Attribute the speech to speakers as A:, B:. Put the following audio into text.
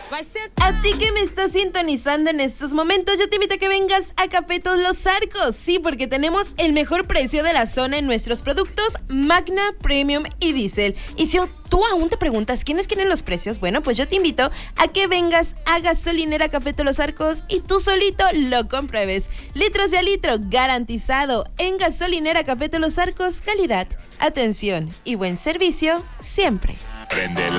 A: A ti que me estás sintonizando en estos momentos, yo te invito a que vengas a Café Todos los Arcos. Sí, porque tenemos el mejor precio de la zona en nuestros productos Magna, Premium y Diesel. Y si tú aún te preguntas quiénes quieren los precios, bueno, pues yo te invito a que vengas a Gasolinera Café Todos los Arcos y tú solito lo compruebes. Litros de a litro, garantizado. En Gasolinera Café Todos los Arcos, calidad, atención y buen servicio siempre.